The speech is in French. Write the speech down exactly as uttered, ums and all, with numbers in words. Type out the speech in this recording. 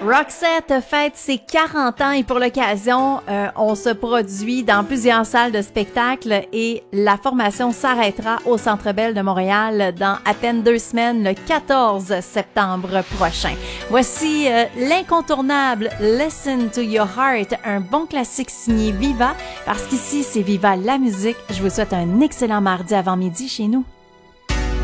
Roxette fête ses quarante ans et pour l'occasion, euh, on se produit dans plusieurs salles de spectacle et la formation s'arrêtera au Centre Bell de Montréal dans à peine deux semaines, le quatorze septembre prochain. Voici euh, l'incontournable Listen to Your Heart, un bon classique signé Viva, parce qu'ici c'est Viva la musique. Je vous souhaite un excellent mardi avant midi chez nous.